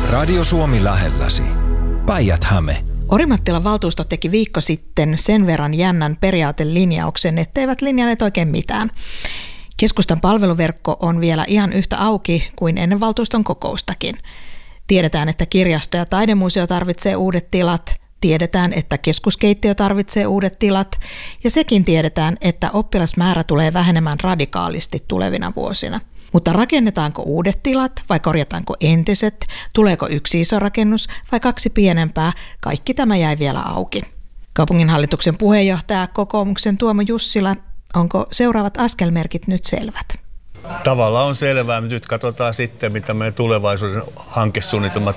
Radio Suomi lähelläsi. Päijät-Häme. Orimattilan valtuusto teki viikko sitten sen verran jännän periaatelinjauksen, etteivät linjanneet oikein mitään. Keskustan palveluverkko on vielä ihan yhtä auki kuin ennen valtuuston kokoustakin. Tiedetään, että kirjasto ja taidemuseo tarvitsee uudet tilat. Tiedetään, että keskuskeittiö tarvitsee uudet tilat. Ja sekin tiedetään, että oppilasmäärä tulee vähenemään radikaalisti tulevina vuosina. Mutta rakennetaanko uudet tilat vai korjataanko entiset? Tuleeko yksi iso rakennus vai kaksi pienempää? Kaikki tämä jäi vielä auki. Kaupunginhallituksen puheenjohtaja kokoomuksen Tuomo Jussila, onko seuraavat askelmerkit nyt selvät? Tavallaan on selvää, mutta nyt katsotaan sitten, mitä meidän tulevaisuuden hankesuunnitelmat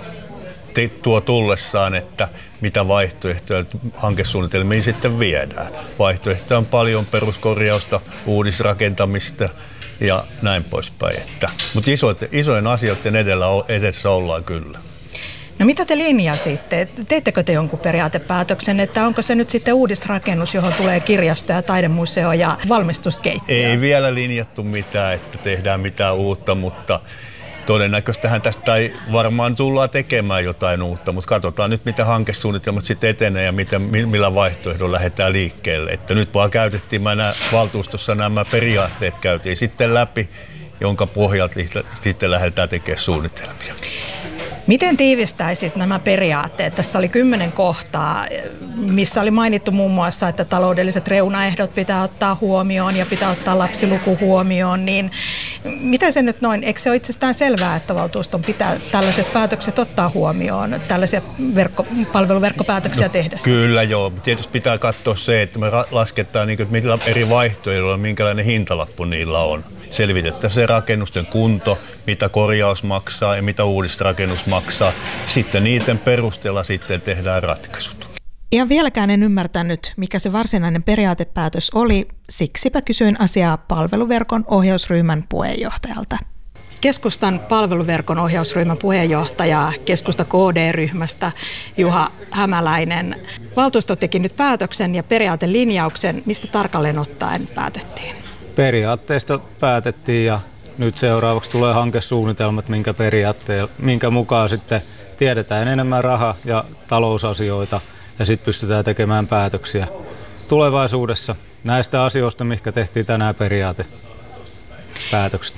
tuo tullessaan, että mitä vaihtoehtoja hankesuunnitelmiin sitten viedään. Vaihtoehtoja on paljon, peruskorjausta, uudisrakentamista ja näin poispäin. Mutta isojen asioiden edessä ollaan kyllä. No mitä te linjasitte? Teettekö te jonkun periaatepäätöksen, että onko se nyt sitten uudisrakennus, johon tulee kirjasto ja taidemuseo ja valmistuskeittiö? Ei vielä linjattu mitään, että tehdään mitään uutta, mutta todennäköistähän tästä ei varmaan tullaan tekemään jotain uutta, mutta katsotaan nyt, mitä hankesuunnitelmat sitten etenee ja millä vaihtoehdolla lähdetään liikkeelle. Että nyt vaan käytettiin, valtuustossa nämä periaatteet käytiin sitten läpi, jonka pohjalta sitten lähdetään tekemään suunnitelmia. Miten tiivistäisit nämä periaatteet? Tässä oli 10 kohtaa, missä oli mainittu muun muassa, että taloudelliset reunaehdot pitää ottaa huomioon ja pitää ottaa lapsiluku huomioon. Niin miten se nyt noin, eikö se ole itsestään selvää, että valtuuston pitää tällaiset päätökset ottaa huomioon, tällaisia palveluverkkopäätöksiä tehdessä? Kyllä joo. Tietysti pitää katsoa se, että me lasketaan millä eri vaihtoehdoilla, minkälainen hintalappu niillä on. Selvitettäisiin se rakennusten kunto, mitä korjaus maksaa ja mitä uudisrakennus maksaa. Sitten niiden perusteella sitten tehdään ratkaisut. Ja vieläkään en ymmärtänyt, mikä se varsinainen periaatepäätös oli. Siksipä kysyin asiaa palveluverkon ohjausryhmän puheenjohtajalta. Keskustan palveluverkon ohjausryhmän puheenjohtaja Keskusta KD-ryhmästä Juha Hämäläinen. Valtuusto teki nyt päätöksen ja periaatelinjauksen. Mistä tarkalleen ottaen päätettiin? Periaatteesta päätettiin ja nyt seuraavaksi tulee hankesuunnitelmat, minkä mukaan sitten tiedetään enemmän raha- ja talousasioita ja sitten pystytään tekemään päätöksiä tulevaisuudessa näistä asioista, mitkä tehtiin tänään periaatepäätökset.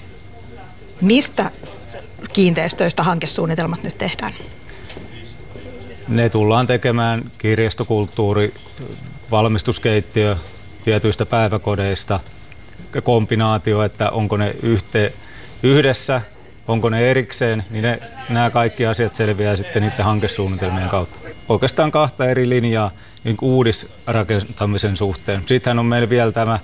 Mistä kiinteistöistä hankesuunnitelmat nyt tehdään? Ne tullaan tekemään kirjastokulttuuri, valmistuskeittiö tietyistä päiväkodeista, kombinaatio, että onko ne yhdessä, onko ne erikseen, niin nämä kaikki asiat selviää sitten niiden hankesuunnitelmien kautta. Oikeastaan 2 eri linjaa niin uudisrakentamisen suhteen. Sittenhän on meillä vielä tämä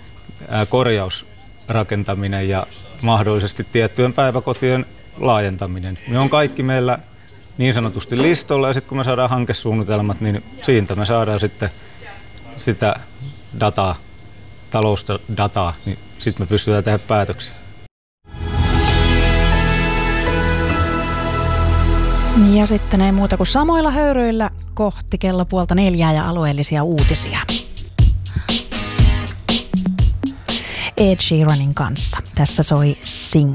korjausrakentaminen ja mahdollisesti tiettyjen päiväkotien laajentaminen. Ne on kaikki meillä niin sanotusti listolla ja sitten kun me saadaan hankesuunnitelmat, niin siitä me saadaan sitten sitä dataa, talousdataa, niin sitten me pystytään tehdä päätöksiä. Ja sitten ei muuta kuin samoilla höyryillä kohti kello 3:30 ja alueellisia uutisia. Ed Sheeranin kanssa. Tässä soi Sing.